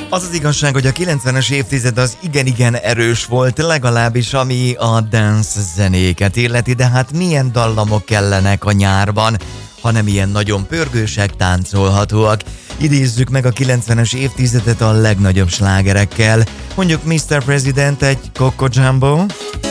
Az az igazság, hogy a 90-es évtized az igen-igen erős volt, legalábbis ami a dance zenéket illeti, de hát milyen dallamok kellenek a nyárban, hanem ilyen nagyon pörgősek, táncolhatóak. Idézzük meg a 90-es évtizedet a legnagyobb slágerekkel. Mondjuk Mr. President egy Coco Jumbo.